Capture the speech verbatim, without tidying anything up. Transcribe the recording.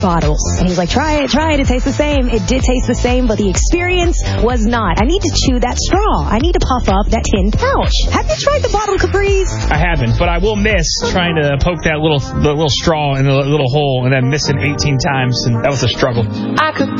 bottles. And he's like, try it, try it. It tastes the same. It did taste the same, but the experience was not. I need to chew that straw. I need to puff up that tin pouch. Have you tried the bottled Capris? I haven't, but I will miss trying to poke that little the little straw in the little hole and then miss it eighteen times, and that was a struggle. I could